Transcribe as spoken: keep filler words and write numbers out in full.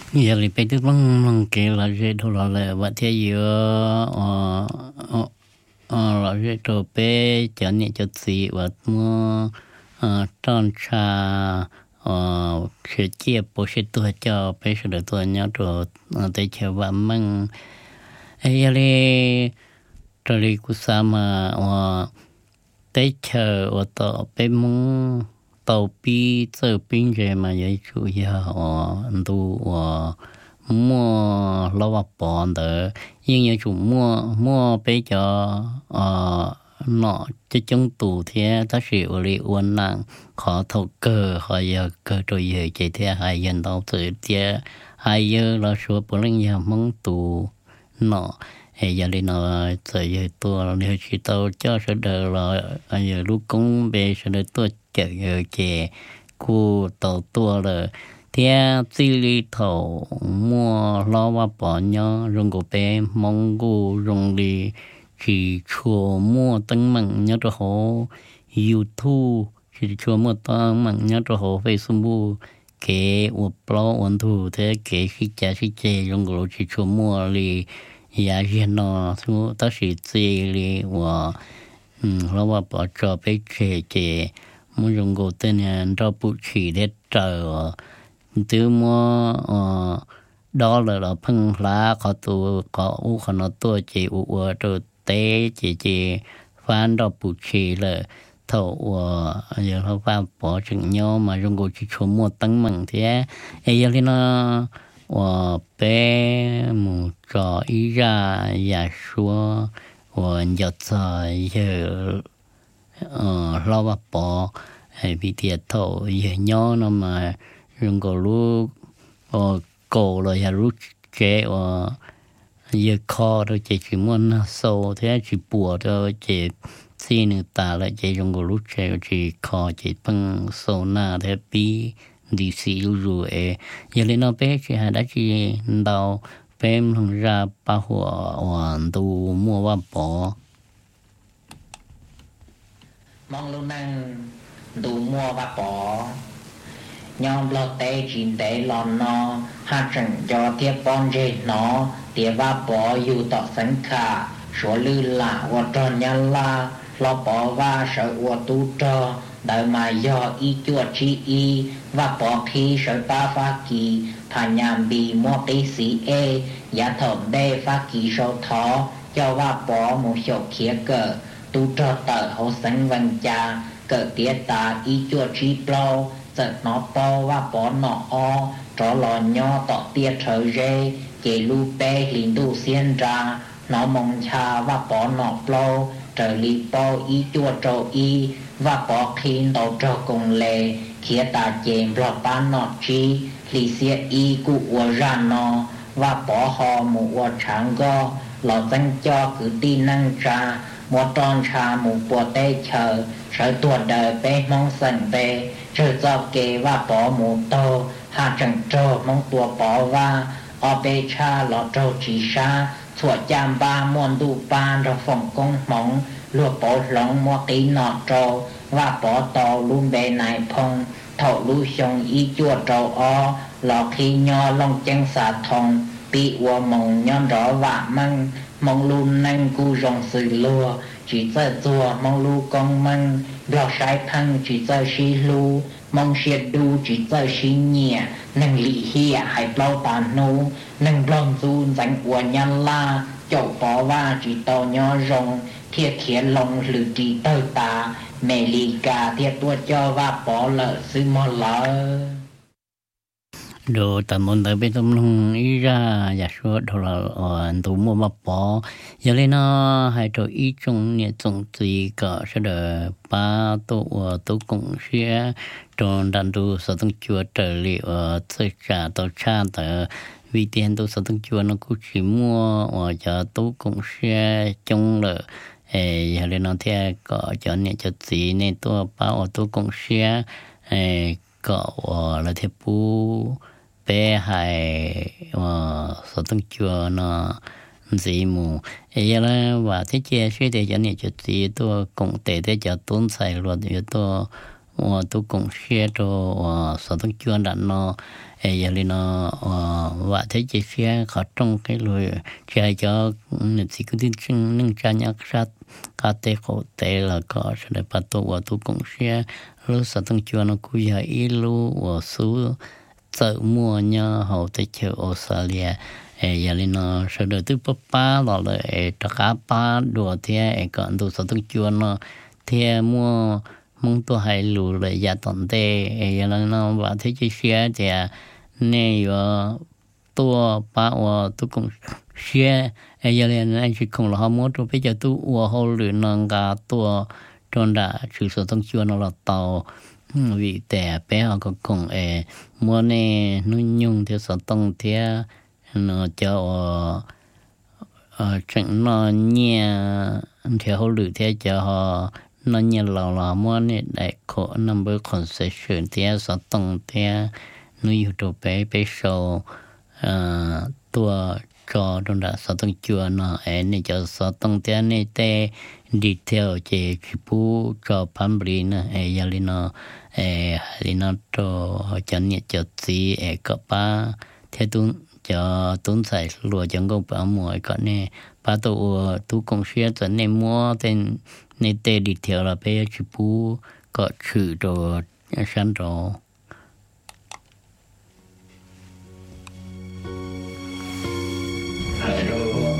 giờ thì bây giờ vẫn vẫn kể là cái đồ là là vật thế giữa ờ ờ ờ là cái đồ bé cho nên cho gì vật mua ờ tròn trà ờ sẽ chia bố sẽ tua cho bé sẽ được tua nhau đồ để chờ và mang ấy giờ thì rồi đi cũng sao mà ờ để chờ ở đó bé muốn tàu bi giờ bên kia mà vậy chủ yếu ờ đồ ờ mua lâu vào bọn đó nhưng như chủ mua mua bây giờ ờ nó cái trong tủ thế ta sử dụng li uốn nặng khó thấu cơ họ giờ cơ rồi giờ chỉ thế hai dân đâu tự thế hai giờ là số bốn mươi giờ mong tủ nó hay giờ đi nó giờ giờ tôi nếu chỉ tao cho số đời là giờ lúc cũng về số đời tôi chờ giờ chè cu tàu tua rồi theo tư lý thầu mua lo và bỏ nhau dùng của bé mong cô dùng đi chỉ chùa mua tăng mạnh nhớ cho họ YouTube chỉ chùa mua tăng mạnh nhớ cho họ Facebook cái ủa blog ổn thu thế cái khi trả khi chế dùng của chỉ chùa mua đi giá tiền nó số ta chỉ chế đi và lo và bỏ cho bé chế chế muốn dùng của tên là cho bút chỉ để chờ từ mua ờ đó là là phân lá có tu có u có nó tu chỉ u u rồi té chỉ chỉ phán đó bù chỉ là thầu ờ giờ nó phá bỏ chừng nhau mà trong cuộc chỉ số mua tăng mạnh thế ấy giờ thì nó ờ bé một trò ý ra giả số ờ giờ giờ giờ ờ lo và bỏ hay bị thiệt thầu giờ nhau nó mà dùng cổ lúc ờ cổ rồi là lúc chế ờ giờ kho rồi chế chỉ muốn sâu thế chỉ bùa rồi chế xin người ta lại chế dùng cổ lúc chế chỉ kho chế bằng sâu na thế bi đi xí rồi giờ lên nó bé chỉ hay đã chỉ đào bé không ra ba hoa hoàn tu mua ba bỏ mong luôn năng tu mua ba bỏ nhóm lo tê chín tê lon nó hát chẳng cho tiếp bon dê nó tiếp va bỏ yêu tọ sánh khả số lư lạ và tròn nhân la lo bỏ va sợ và tu trò đợi mà do y chua chi y và bỏ khi sợ ta pha kỳ thà nhàm bì mua tí xí ê giá thẩm đê pha kỳ sâu thó cho va bỏ một số khía cờ tu trò tờ hô sánh văn cha cờ tía ta y chua chi plau giật nó po và bỏ nó o trò lò nho tọ tia trở rê kể lu bê hình đu xiên ra nó mong cha và bỏ nó plau trở li po y chua trâu y và bỏ khi đầu trò cùng lệ khía ta chém lọ bán nó chi li xia y cụ ua ra nó và bỏ họ một ua tráng go lọ danh cho cứ tin năng ra một tròn trà một bùa tê chờ sở tuột đời bê mong sần bê trở do kê và bỏ một tô hạ chẳng trô mong tua bỏ và ở bê cha lọ trô chỉ xa sủa chạm ba muôn đu ban rồi phòng công mong lùa bỏ lòng mua tí nọ trô và bỏ tò luôn bê này phong thầu lưu xong y chua trâu o lọ khi nho long chân xà thông bị ua mong nhon rõ vạ măng mong luôn nanh cu rong sự lùa chỉ giờ chùa mong lu con măng lọ sai thăng chỉ giờ xí lu mong xiết đu chỉ giờ xí nhẹ nâng lị hia hay bao tàn nu nâng lon run dành ua nhăn la chậu bó va chỉ tàu nho rong thiệt thiệt lòng lử chỉ tơ ta mẹ lì cà thiệt tua cho va bỏ lợ sư mò lợ đồ tầm môn tới bên trong ý ra giả số đồ là ở tủ mua bắp bò giờ lên nó hay đồ ý trong nhà trồng gì cả sẽ được ba tổ tổ cũng sẽ trong đàn đồ sở tăng chùa trở lại ở tất cả tổ cha tới vì tiền tổ sở tăng chùa nó cũng chỉ mua ở cho tổ cũng sẽ trong là giờ lên nó theo có cho nhà cho gì nên tổ bao ở tổ cũng sẽ có là theo bu bé hay ờ sở tăng chùa nó gì mù ấy là và thế chia sẻ để cho nên cho gì tôi cũng để để cho tôn sai luôn để tôi 我都贡献着我所东捐的呢，哎呀哩呢，我我睇这些可中cái lối chạy cho người chỉ có tin chừng nâng cha nhắc sát cá tê khổ tê là có sẽ để bắt đầu我都贡献，lúc所东捐呢，估计一路我数走mua nhau hậu tới chợ Australia。哎，呀哩呢，说的都不巴了了，哎，这个巴多天，哎，讲都说都叫呢，天么蒙多海路了，也当得，哎，呀哩呢，话题这些的，那个多巴我都讲些，哎，呀哩呢，是讲了好么多，比较都我好了那个多，真的，就说都叫了到。嗯，vìแต่bé họ có cùng eh mua nè nuôi nhung theo sở tông theo nó cho ờ chẳng nó nhẹ theo họ lựa theo cho họ nó nhẹ lò lò mua nè đại khổ number concession theo sở tông theo nuôi yêu đồ bé bé sầu ờ tua cho trong đó sở tông chùa nó eh nè cho sở tông theo nè te đi theo chế chú cho phán bì nè eh giờ li nó eh li nó cho cho nhẹ cho gì eh có ba theo tuân cho tuân sai lúa chẳng có bao muối có nè ba tổ tu công xuyên cho nên mua tên nên tê đi theo là bé chú có chữ đồ sáng đồ